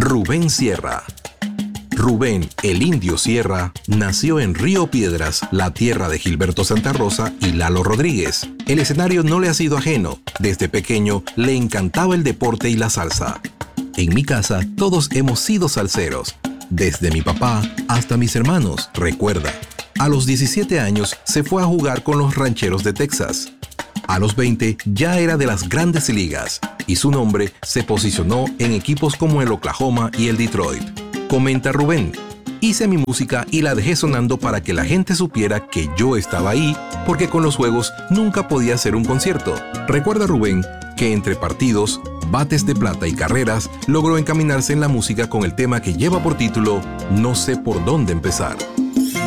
Rubén Sierra. Rubén, el Indio Sierra, nació en Río Piedras, la tierra de Gilberto Santa Rosa y Lalo Rodríguez. El escenario no le ha sido ajeno. Desde pequeño le encantaba el deporte y la salsa. En mi casa todos hemos sido salseros, desde mi papá hasta mis hermanos, recuerda. A los 17 años se fue a jugar con los Rancheros de Texas. A los 20 ya era de las grandes ligas y su nombre se posicionó en equipos como el Oklahoma y el Detroit. Comenta Rubén: hice mi música y la dejé sonando para que la gente supiera que yo estaba ahí, porque con los juegos nunca podía hacer un concierto. Recuerda Rubén que entre partidos, bates de plata y carreras, logró encaminarse en la música con el tema que lleva por título No sé por dónde empezar.